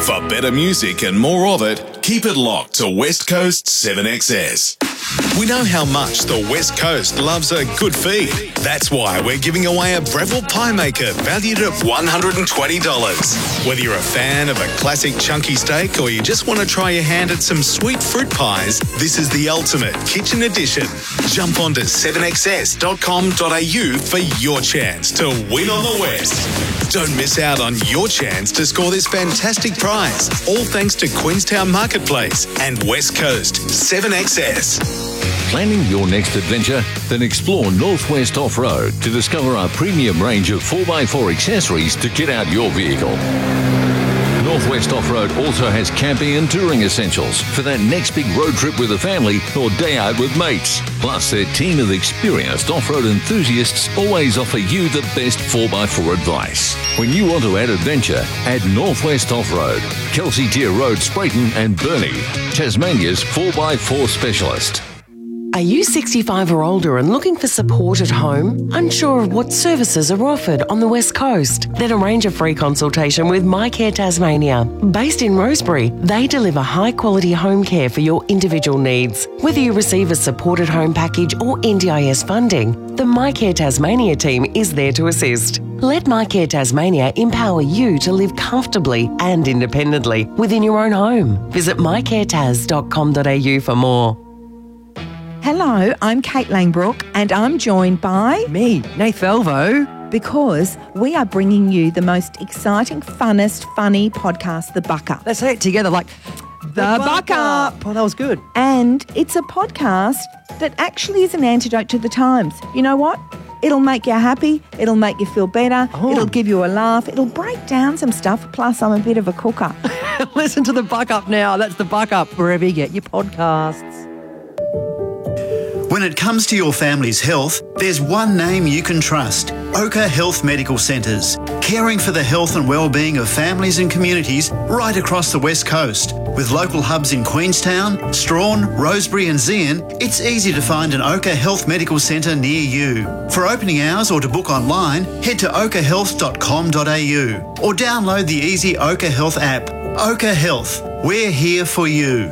For better music and more of it, keep it locked to West Coast 7XS. We know how much the West Coast loves a good feed. That's why we're giving away a Breville Pie Maker valued at $120. Whether you're a fan of a classic chunky steak or you just want to try your hand at some sweet fruit pies, this is the ultimate kitchen edition. Jump onto 7xs.com.au for your chance to win on the West. Don't miss out on your chance to score this fantastic prize, all thanks to Queenstown Marketplace and West Coast 7XS. Planning your next adventure? Then explore Northwest Off-Road to discover our premium range of 4x4 accessories to kit out your vehicle. Northwest Off-Road also has camping and touring essentials for that next big road trip with a family or day out with mates. Plus, their team of experienced off-road enthusiasts always offer you the best 4x4 advice. When you want to add adventure, add Northwest Off-Road, Kelsey Tier Road, Sprayton and Burnie, Tasmania's 4x4 specialist. Are you 65 or older and looking for support at home? Unsure of what services are offered on the West Coast? Then arrange a free consultation with MyCare Tasmania. Based in Rosebery, they deliver high-quality home care for your individual needs. Whether you receive a supported home package or NDIS funding, the MyCare Tasmania team is there to assist. Let MyCare Tasmania empower you to live comfortably and independently within your own home. Visit mycaretas.com.au for more. Hello, I'm Kate Langbrook and I'm joined by... Me, Nath Elvo. Because we are bringing you the most exciting, funnest, funny podcast, The Buck Up. Let's say it together like... The Buck Up! Oh, that was good. And it's a podcast that actually is an antidote to the times. You know what? It'll make you happy, it'll make you feel better, It'll give you a laugh, it'll break down some stuff, plus I'm a bit of a cooker. Listen to The Buck Up now. That's The Buck Up, wherever you get your podcasts. When it comes to your family's health, there's one name you can trust: Oka Health Medical Centres, caring for the health and well-being of families and communities right across the West Coast. With local hubs in Queenstown, Strawn, Rosebery and Zeehan, it's easy to find an Oka Health Medical Centre near you. For opening hours or to book online, head to okahealth.com.au or download the easy Oka Health app. Oka Health, we're here for you.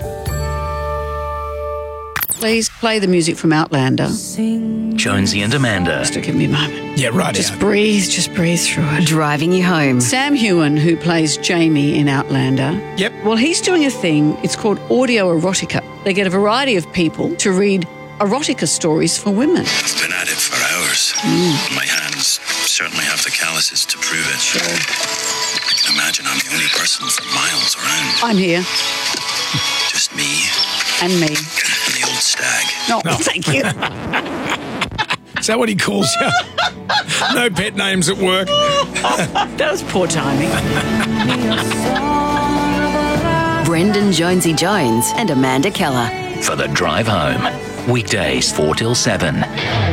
Please play the music from Outlander. Jonesy and Amanda. Just give me a moment. Yeah, right. Just breathe through it. Driving you home. Sam Heughan, who plays Jamie in Outlander. Yep. Well, he's doing a thing, it's called audio erotica. They get a variety of people to read erotica stories for women. I've been at it for hours. My hands certainly have the calluses to prove it. Sure. I can imagine I'm the only person for miles around. I'm here. Just me. And me. And the old stag. No. Thank you. Is that what he calls you? No pet names at work. That was poor timing. Brendan Jonesy Jones and Amanda Keller. For the drive home. Weekdays 4 till 7.